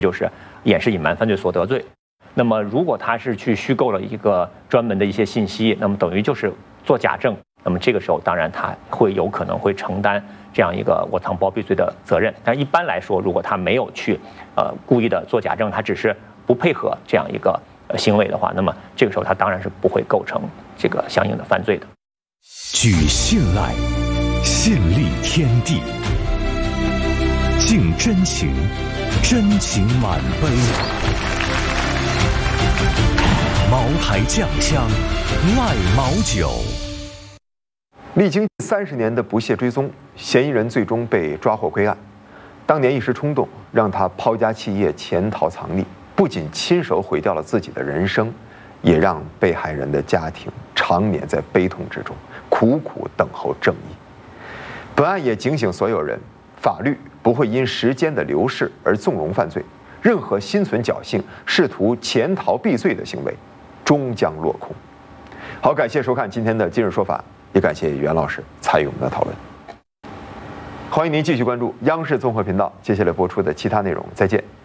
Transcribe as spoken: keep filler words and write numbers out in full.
就是掩饰隐瞒犯罪所得罪。那么如果他是去虚构了一个专门的一些信息，那么等于就是做假证。那么这个时候，当然他会有可能会承担这样一个窝藏包庇罪的责任。但一般来说，如果他没有去呃故意的做假证，他只是不配合这样一个呃行为的话，那么这个时候他当然是不会构成这个相应的犯罪的。 举信赖，信立天地，敬真情，真情满杯。茅台酱香，赖茅酒。 历经三十年的不懈追踪，嫌疑人最终被抓获归案。当年一时冲动，让他抛家弃业、潜逃藏匿，不仅亲手毁掉了自己的人生，也让被害人的家庭常年在悲痛之中，苦苦等候正义。本案也警醒所有人，法律不会因时间的流逝而纵容犯罪，任何心存侥幸、试图潜逃避罪的行为，终将落空。好，感谢收看今天的《今日说法》。也感谢袁老师参与我们的讨论，欢迎您继续关注央视综合频道接下来播出的其他内容，再见。